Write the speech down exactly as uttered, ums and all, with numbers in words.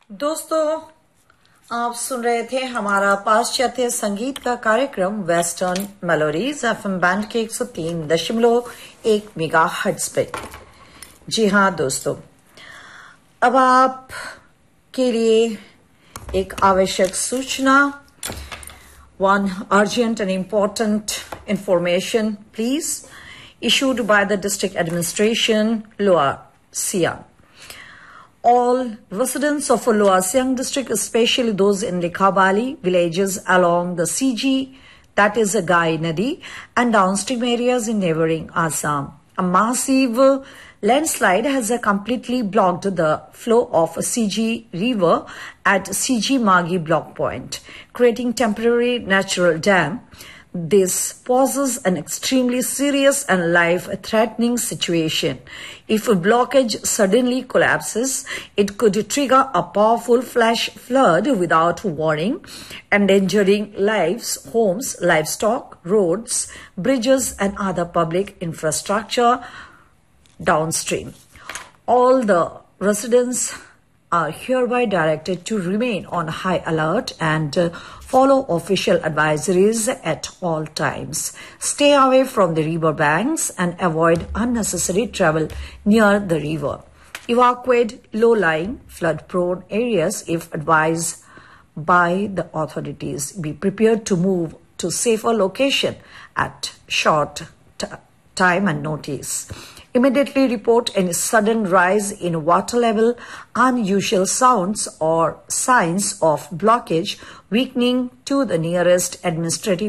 दोस्तों, आप सुन रहे थे हमारा पाश्चात्य संगीत का कार्यक्रम वेस्टर्न मेलोडीज एफएम बैंड के एक सौ तीन दशमलव एक मेगा हर्ट्ज पे। जी हाँ दोस्तों, अब आप के लिए एक आवश्यक सूचना, one urgent and important information, please, issued by the district administration, Lower Siang. All residents of Lower Siang district, especially those in Likhabali villages along the C G, that is Gai Nadi, and downstream areas in neighboring Assam. A massive landslide has completely blocked the flow of C G river at C G Magi block point, creating temporary natural dam. This poses an extremely serious and life-threatening situation. If a blockage suddenly collapses, it could trigger a powerful flash flood without warning, endangering lives, homes, livestock, roads, bridges, and other public infrastructure downstream. All the residents are hereby directed to remain on high alert and uh, follow official advisories at all times. Stay away from the river banks and avoid unnecessary travel near the river. Evacuate low-lying, flood-prone areas if advised by the authorities. Be prepared to move to safer location at short t- time and notice. Immediately report any sudden rise in water level, unusual sounds or signs of blockage, weakening to the nearest administrative